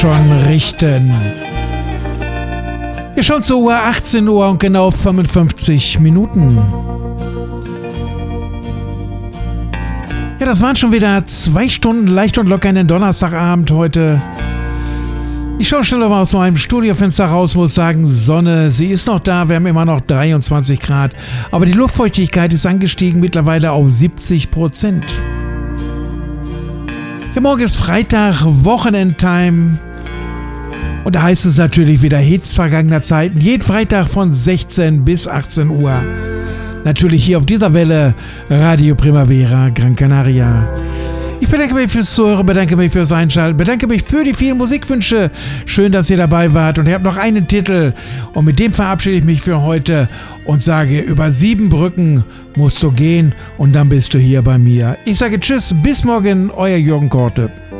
schon richten. Wir schauen zur Uhr, 18 Uhr und genau 55 Minuten. Ja, das waren schon wieder 2 Stunden leicht und locker in den Donnerstagabend heute. Ich schaue schnell mal aus meinem Studiofenster raus, muss sagen, Sonne, sie ist noch da, wir haben immer noch 23 Grad, aber die Luftfeuchtigkeit ist angestiegen mittlerweile auf 70%. Ja, morgen ist Freitag, Wochenendtime. Und da heißt es natürlich wieder Hits vergangener Zeiten. Jeden Freitag von 16 bis 18 Uhr. Natürlich hier auf dieser Welle Radio Primavera Gran Canaria. Ich bedanke mich fürs Zuhören, bedanke mich fürs Einschalten, bedanke mich für die vielen Musikwünsche. Schön, dass ihr dabei wart. Und ihr habt noch einen Titel. Und mit dem verabschiede ich mich für heute und sage, über 7 Brücken musst du gehen und dann bist du hier bei mir. Ich sage Tschüss, bis morgen, euer Jürgen Korte.